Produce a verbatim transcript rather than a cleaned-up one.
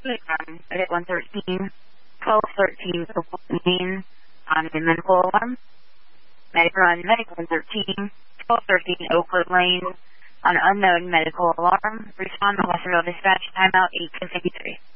Um, Medic one thirteen, twelve thirteen, Oakwood Lane on a medical alarm. Medic run, Medic one thirteen, twelve thirteen, Oakwood Lane on unknown medical alarm. Respond to Westernville Dispatch, timeout eight fifty-three.